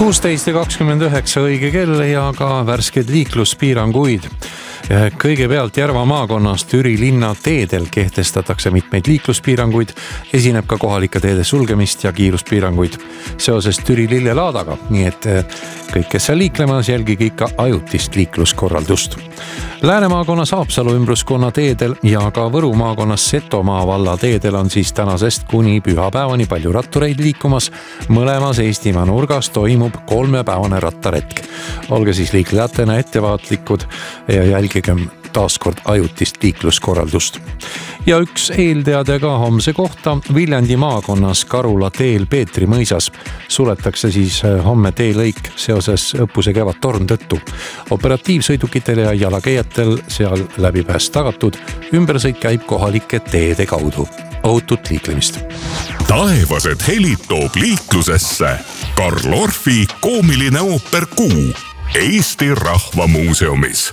16:29 õige kell ja ka värsked liikluspiiranguid. Kõigepealt Järva maakonnas Türi linna teedel kehtestatakse mitmeid liikluspiiranguid, esineb ka kohalike teede sulgemist ja kiiruspiiranguid seoses Türi lillelaadaga, nii et kõik, kes seal liiklemas, jälgige ikka ajutist liikluskorraldust. Lääne maakonnas Haapsalu ümbruskonna teedel ja ka Võru maakonnas Setomaa valla teedel on siis tänasest kuni pühapäevani palju rattureid liikumas. Mõlemas Eestimaa nurgas toimub 3-päevane rattaretk. Olge siis liiklejatena ettevaatlikud ja jälgigem taaskord ajutist liikluskorraldust. Ja üks eelteade ka homse kohta. Viljandi maakonnas Karula teel Peetri mõisas suletakse siis homme teelõik seoses õppuse Kevadtorm tõttu. Operatiivsõidukitel ja jalakäijatel seal läbipääs tagatud. Ümbersõit käib kohalike teede kaudu. Ohutut liiklemist. Taevased helid toob liiklusesse Karl Orfi koomiline ooper Kuu Eesti Rahva Muuseumis.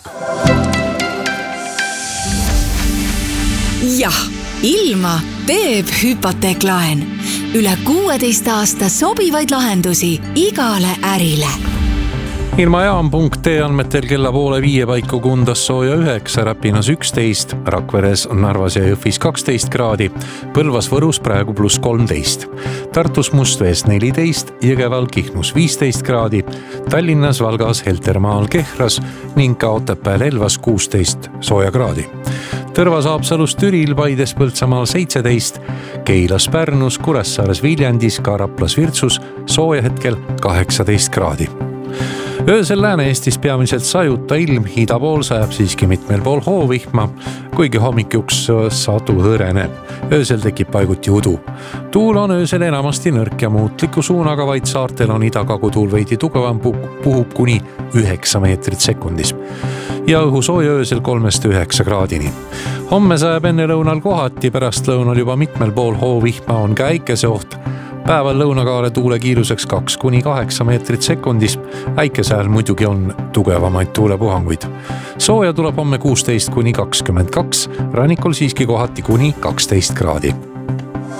Jah, ilma teeb hüpoteeklaen. Üle 16 aasta sobivaid lahendusi igale ärile. Ilmajaam.ee andmetel kella 4:30 paiku Kundas sooja 9, Räpinas 11, Rakveres, Narvas ja Jõhvis 12 kraadi, Põlvas, Võrus praegu +13, Tartus Mustvees 14, Jõgeval, Kihnus 15 kraadi, Tallinnas, Valgas, Heltermaal, Kehras ning ka Otepääl, Elvas 16 sooja kraadi. Tõrvas, Haapsalus, Türil, Paides, Põltsamaal 17, Keilas, Pärnus, Kuressaares, Viljandis, ka Raplas, Virtsus sooja hetkel 18 kraadi. Öösel Lääne-Eestis peamiselt sajuta ilm, ida pool sajab siiski mitmel pool hoovihma, kuigi hommikuks sadu hõreneb. Öösel tekib paiguti udu. Tuul on öösel enamasti nõrk ja muutliku suunaga, vaid saartel on ida-kagutuul veidi tugevam, puhub kuni 9 meetrit sekundis. Ja õhusooja öösel 3-9 kraadini. Homme sajab enne lõunal kohati, pärast lõunal juba mitmel pool hoovihma on ka äikeseoht. Päeval lõunakaare tuule kiiruseks 2-8 meetrit sekundis. Äikese ajal muidugi on tugevamaid tuulepuhanguid. Sooja tuleb homme 16-22, rannikul siiski kohati kuni 12 kraadi.